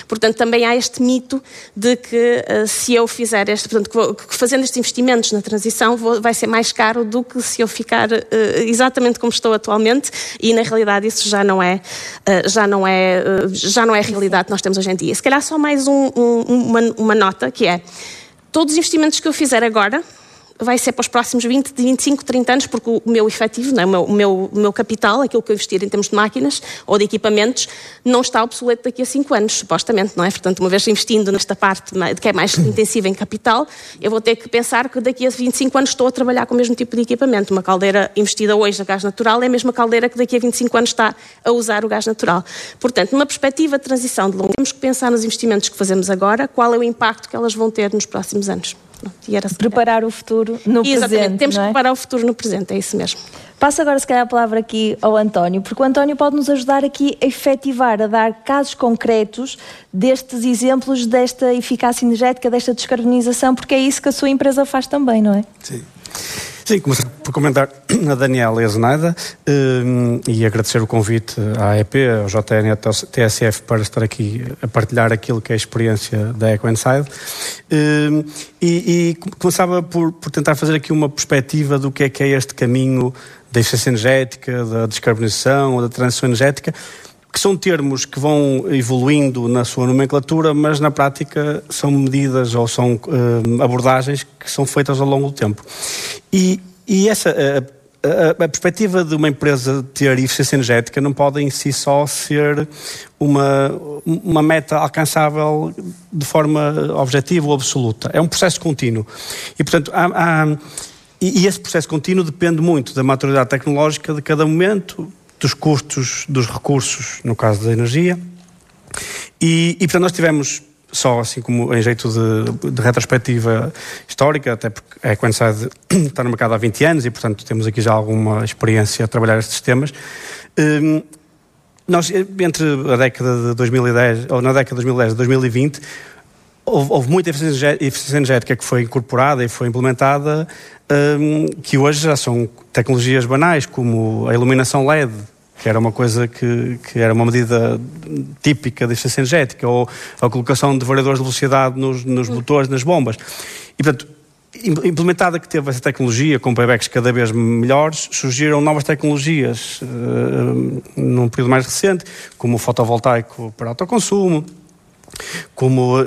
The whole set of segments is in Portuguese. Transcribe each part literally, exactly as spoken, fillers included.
Portanto, também há este mito de que uh, se eu fizer este, portanto, que, vou, que fazendo estes investimentos na transição vou, vai ser mais caro do que se eu ficar uh, exatamente como estou atualmente, e na realidade isso já não é, uh, já não é, uh, já não é a realidade que nós temos hoje em dia. Se calhar só mais um, um, uma, uma nota, que é, todos os investimentos que eu fizer agora vai ser para os próximos vinte, vinte e cinco, trinta anos, porque o meu efetivo, não é? o, meu, o, meu, o meu capital, aquilo que eu investir em termos de máquinas ou de equipamentos, não está obsoleto daqui a cinco anos, supostamente, não é? Portanto, uma vez investindo nesta parte que é mais intensiva em capital, eu vou ter que pensar que daqui a vinte e cinco anos estou a trabalhar com o mesmo tipo de equipamento. Uma caldeira investida hoje a gás natural é a mesma caldeira que daqui a vinte e cinco anos está a usar o gás natural. Portanto, numa perspectiva de transição de longo, temos que pensar nos investimentos que fazemos agora, qual é o impacto que elas vão ter nos próximos anos. Era preparar o futuro no Exatamente, presente. Temos não é? que preparar o futuro no presente, é isso mesmo. Passo agora, se calhar, a palavra aqui ao António, porque o António pode nos ajudar aqui a efetivar, a dar casos concretos destes exemplos, desta eficácia energética, desta descarbonização, porque é isso que a sua empresa faz também, não é? Sim. Sim, começar por comentar a Daniela e a Zenaida um, e agradecer o convite à A E P, ao J N e ao T S F para estar aqui a partilhar aquilo que é a experiência da EcoInside. Um, e, e começava por, por tentar fazer aqui uma perspectiva do que é que é este caminho da eficiência energética, da descarbonização ou da transição energética, que são termos que vão evoluindo na sua nomenclatura, mas na prática são medidas ou são uh, abordagens que são feitas ao longo do tempo. E, e essa, a, a, a perspectiva de uma empresa ter eficiência energética não pode em si só ser uma, uma meta alcançável de forma objetiva ou absoluta. É um processo contínuo. E, portanto, há... há e, e esse processo contínuo depende muito da maturidade tecnológica de cada momento, dos custos dos recursos, no caso da energia. E, e portanto, nós tivemos, só assim como em jeito de, de retrospectiva histórica, até porque a EcoInside está no mercado há vinte anos e, portanto, temos aqui já alguma experiência a trabalhar estes temas. Um, nós, entre a década de dois mil e dez, ou na década de dois mil e dez e dois mil e vinte, houve, houve muita eficiência energética que foi incorporada e foi implementada, um, que hoje já são tecnologias banais, como a iluminação L E D, que era uma coisa que, que era uma medida típica da eficiência energética, ou a colocação de variadores de velocidade nos, nos motores, nas bombas. E, portanto, implementada que teve essa tecnologia, com paybacks cada vez melhores, surgiram novas tecnologias uh, num período mais recente, como o fotovoltaico para autoconsumo, como uh,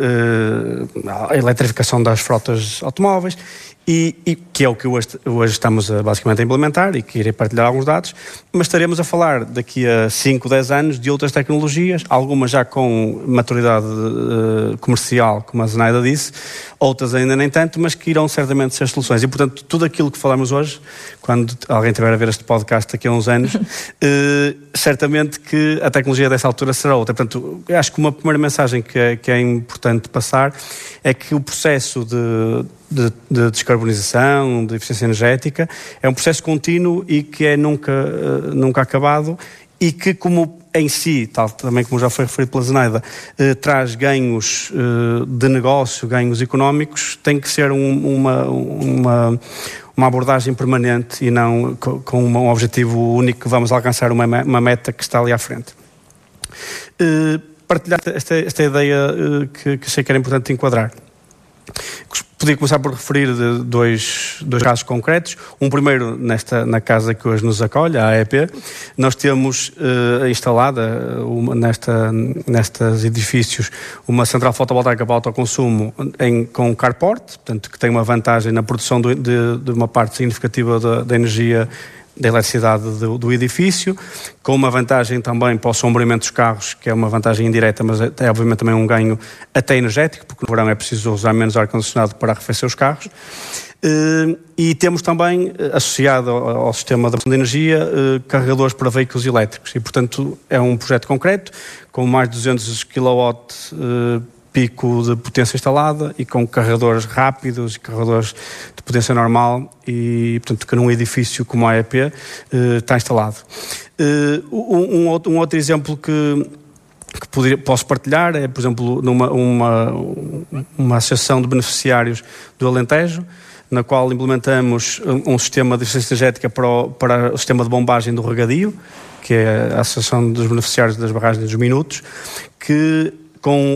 a eletrificação das frotas automóveis, e, e que é o que hoje, hoje estamos a, basicamente a implementar e que irei partilhar alguns dados, mas estaremos a falar daqui a cinco, dez anos de outras tecnologias, algumas já com maturidade uh, comercial, como a Zenaida disse, outras ainda nem tanto, mas que irão certamente ser soluções. E, portanto, tudo aquilo que falamos hoje, quando alguém estiver a ver este podcast daqui a uns anos, uh, certamente que a tecnologia dessa altura será outra. Portanto, eu acho que uma primeira mensagem que é, que é importante passar é que o processo de, de, de descarbonização, de eficiência energética, é um processo contínuo e que é nunca, uh, nunca acabado, e que, como em si, tal também como já foi referido pela Zenaida, eh, traz ganhos eh, de negócio, ganhos económicos, tem que ser um, uma, uma, uma abordagem permanente e não com, com um objetivo único que vamos alcançar uma, uma meta que está ali à frente. Eh, partilhar esta, esta ideia eh, que, que achei que era importante enquadrar. Podia começar por referir de dois, dois casos concretos. Um primeiro, nesta, na casa que hoje nos acolhe, a A E P. Nós temos uh, instalada uma, nesta, nestes edifícios uma central fotovoltaica para autoconsumo em, com carport, portanto, que tem uma vantagem na produção do, de, de uma parte significativa da, da energia, da eletricidade do, do edifício, com uma vantagem também para o sombreamento dos carros, que é uma vantagem indireta, mas é, é obviamente também um ganho até energético, porque no verão é preciso usar menos ar-condicionado para arrefecer os carros. Uh, e temos também, associado ao, ao sistema de energia, uh, carregadores para veículos elétricos. E, portanto, é um projeto concreto, com mais de duzentos quilowatts uh, pico de potência instalada e com carregadores rápidos e carregadores de potência normal, e, portanto, que num edifício como a A E P uh, está instalado. Uh, um, um, outro, um outro exemplo que, que poderia, posso partilhar é, por exemplo, numa uma, uma associação de beneficiários do Alentejo, na qual implementamos um, um sistema de eficiência energética para o, para o sistema de bombagem do regadio, que é a Associação dos Beneficiários das Barragens dos Minutos, que com